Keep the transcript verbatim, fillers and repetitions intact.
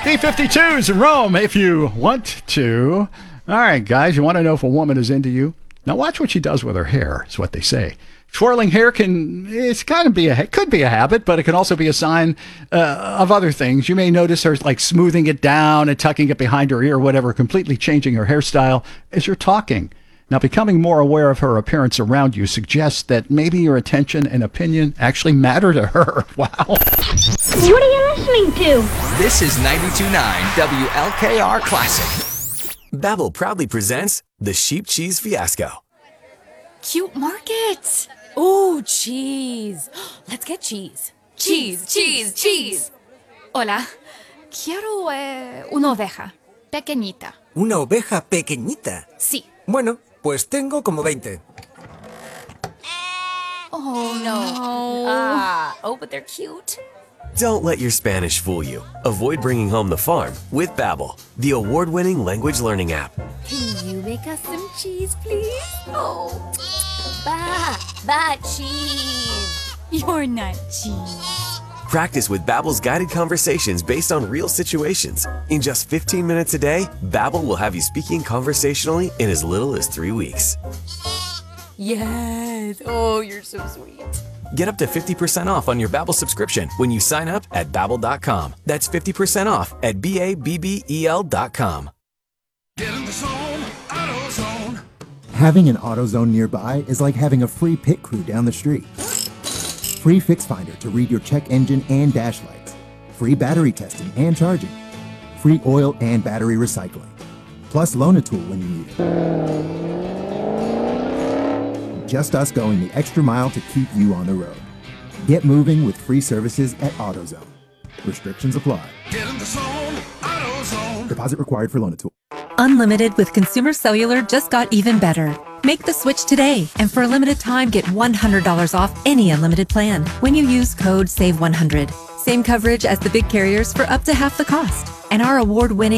B fifty-twos in Rome, if you want to. All right, guys, you want to know if a woman is into you? Now watch what she does with her hair, is what they say. Twirling hair can, it's kind of be a, it could be a habit, but it can also be a sign uh, of other things. You may notice her like smoothing it down and tucking it behind her ear or whatever, completely changing her hairstyle as you're talking. Now, becoming more aware of her appearance around you suggests that maybe your attention and opinion actually matter to her. Wow. What are you listening to? This is ninety-two point nine W L K R Classic. Babbel proudly presents the Sheep Cheese Fiasco. Cute markets. Ooh, cheese. Let's get cheese. Cheese, cheese, cheese. Hola. Quiero eh, una oveja. Pequeñita. ¿Una oveja pequeñita? Sí. Bueno, pues tengo como veinte. Oh, no. Ah, oh, but they're cute. Don't let your Spanish fool you. Avoid bringing home the farm with Babbel, the award-winning language learning app. Can you make us some cheese, please? Oh, ba, ba cheese. You're not cheese. Practice with Babbel's guided conversations based on real situations. In just fifteen minutes a day, Babbel will have you speaking conversationally in as little as three weeks. Yes. Oh, you're so sweet. Get up to fifty percent off on your Babbel subscription when you sign up at Babbel dot com. That's fifty percent off at B A B B E L dot com. Get in the zone, AutoZone. Having an AutoZone nearby is like having a free pit crew down the street. Free Fix Finder to read your check engine and dash lights. Free battery testing and charging. Free oil and battery recycling. Plus loan a tool when you need it. Just us going the extra mile to keep you on the road. Get moving with free services at AutoZone. Restrictions apply. Get in the zone, AutoZone. Deposit required for loan a tool. Unlimited with Consumer Cellular just got even better. Make the switch today, and for a limited time, get one hundred dollars off any unlimited plan when you use code SAVE one hundred. Same coverage as the big carriers for up to half the cost. And our award-winning